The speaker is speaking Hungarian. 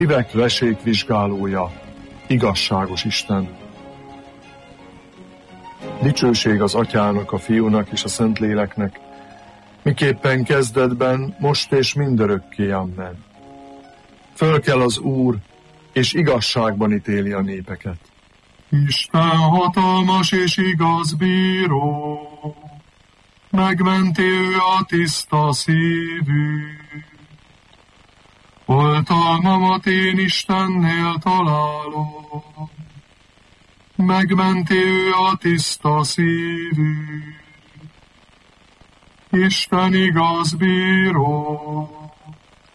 Szívek vesékvizsgálója, igazságos Isten. Dicsőség az Atyának, a Fiúnak és a Szentléleknek, miképpen kezdetben, most és mindörökké, amen. Fölkel az Úr, és igazságban ítéli a népeket. Isten hatalmas és igaz bíró, megmenti ő a tiszta szívű. Oltalmamat én Istennél találom, megmenti ő a tiszta szívű. Isten igaz bíró,